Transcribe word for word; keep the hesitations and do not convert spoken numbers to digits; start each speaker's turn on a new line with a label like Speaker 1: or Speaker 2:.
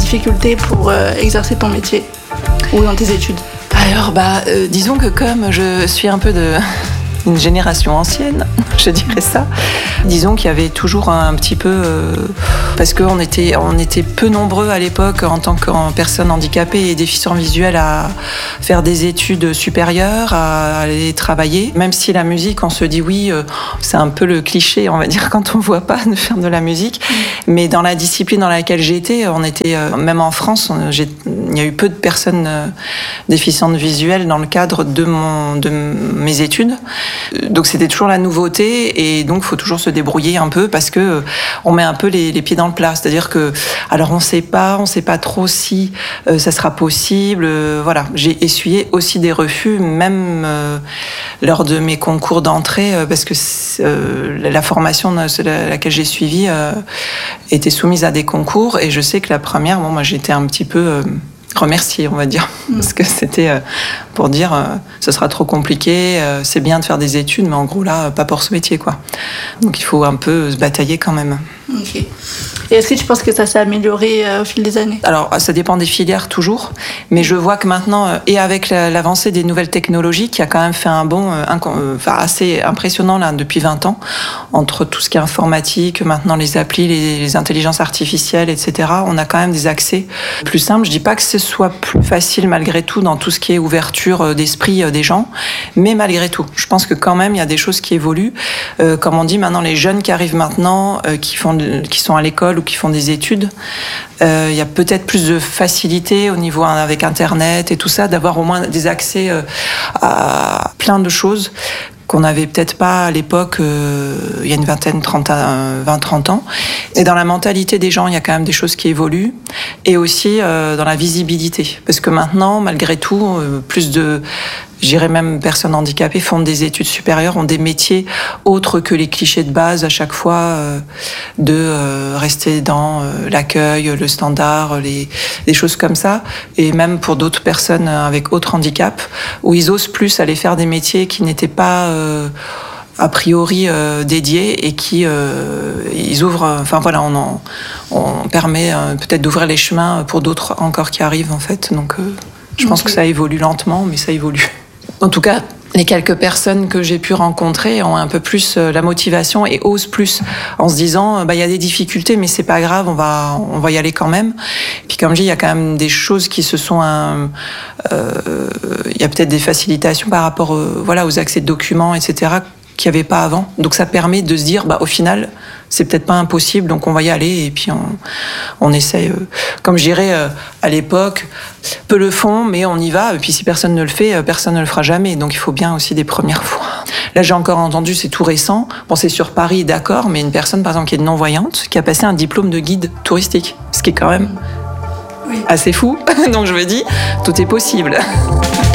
Speaker 1: difficultés pour euh, exercer ton métier ou dans tes études?
Speaker 2: Alors, bah, euh, disons que comme je suis un peu de... une génération ancienne, je dirais ça. Disons qu'il y avait toujours un petit peu... Euh, parce qu'on était, on était peu nombreux à l'époque en tant que personnes handicapées et déficients visuels à faire des études supérieures, à aller travailler. Même si la musique, on se dit oui, euh, c'est un peu le cliché, on va dire, quand on voit pas de faire de la musique. Mais dans la discipline dans laquelle j'étais, on était, euh, même en France, on, j'ai, il y a eu peu de personnes euh, déficientes visuelles dans le cadre de, mon, de mes études. Donc c'était toujours la nouveauté et donc il faut toujours se débrouiller un peu parce que euh, on met un peu les, les pieds dans le plat. C'est-à-dire que, alors on sait pas, on sait pas trop si euh, ça sera possible. Euh, voilà, j'ai essuyé aussi des refus, même euh, lors de mes concours d'entrée, euh, parce que euh, la formation de laquelle j'ai suivi euh, était soumise à des concours et je sais que la première, bon, moi j'étais un petit peu euh, remercier, on va dire, parce que c'était euh, pour dire euh, ce sera trop compliqué, euh, c'est bien de faire des études, mais en gros là, pas pour ce métier, quoi. Donc il faut un peu se batailler quand même.
Speaker 1: Ok. Et est-ce que tu penses que ça s'est amélioré euh, au fil des années?
Speaker 2: Alors, ça dépend des filières toujours, mais je vois que maintenant, euh, et avec la, l'avancée des nouvelles technologies, qui a quand même fait un bond euh, inc- euh, enfin, assez impressionnant là, depuis vingt ans, entre tout ce qui est informatique, maintenant les applis, les, les intelligences artificielles, et cetera, on a quand même des accès plus simples. Je dis pas que ce soit plus facile malgré tout dans tout ce qui est ouverture d'esprit euh, des gens, mais malgré tout, je pense que quand même, il y a des choses qui évoluent. Euh, comme on dit maintenant, les jeunes qui arrivent maintenant, euh, qui, font de, qui sont à l'école ou qui font des études, euh, il y a peut-être plus de facilité au niveau avec Internet et tout ça, d'avoir au moins des accès euh, à plein de choses qu'on n'avait peut-être pas à l'époque, euh, il y a une vingtaine, trente, vingt, trente ans. Et dans la mentalité des gens, il y a quand même des choses qui évoluent. Et aussi euh, dans la visibilité. Parce que maintenant, malgré tout, euh, plus de... J'irais même personnes handicapées font des études supérieures, ont des métiers autres que les clichés de base à chaque fois, euh, de euh, rester dans euh, l'accueil, le standard, les, les choses comme ça. Et même pour d'autres personnes avec autres handicaps, où ils osent plus aller faire des métiers qui n'étaient pas... Euh, a priori euh, dédiés et qui euh, ils ouvrent, euh, enfin voilà, on, en, on permet euh, peut-être d'ouvrir les chemins pour d'autres encore qui arrivent en fait. Donc euh, je pense okay. que ça évolue lentement, mais ça évolue. En tout cas, les quelques personnes que j'ai pu rencontrer ont un peu plus la motivation et osent plus en se disant bah il y a des difficultés mais c'est pas grave, on va on va y aller quand même. Puis comme je dis, il y a quand même des choses qui se sont un, euh, il y a peut-être des facilitations par rapport euh, voilà aux accès de documents, et cetera qu'il n'y avait pas avant. Donc ça permet de se dire, bah, au final, c'est peut-être pas impossible, donc on va y aller et puis on, on essaye. Euh, comme je dirais euh, à l'époque, peu le font, mais on y va. Et puis si personne ne le fait, personne ne le fera jamais. Donc il faut bien aussi des premières fois. Là, j'ai encore entendu, c'est tout récent. Bon, c'est sur Paris, d'accord, mais une personne, par exemple, qui est non-voyante, qui a passé un diplôme de guide touristique, ce qui est quand même oui. assez fou. Donc je me dis, tout est possible.